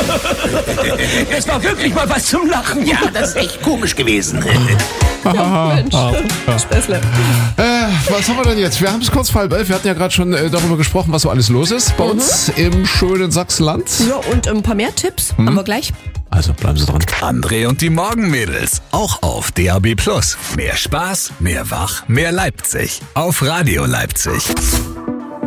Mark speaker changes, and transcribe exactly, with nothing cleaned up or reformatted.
Speaker 1: Das war wirklich mal was zum Lachen.
Speaker 2: Ja, das ist echt komisch gewesen.
Speaker 3: Ja, Mensch.
Speaker 4: Ja.
Speaker 3: Späßle.
Speaker 4: Äh, was haben wir denn jetzt? Wir haben es kurz vor halb elf. Wir hatten ja gerade schon äh, darüber gesprochen, was so alles los ist bei uns im schönen Sachsenland.
Speaker 3: Ja, und ein paar mehr Tipps haben wir gleich.
Speaker 4: Also bleiben Sie dran.
Speaker 5: André und die Morgenmädels. Auch auf D A B Plus. Mehr Spaß, mehr Wach, mehr Leipzig. Auf Radio Leipzig.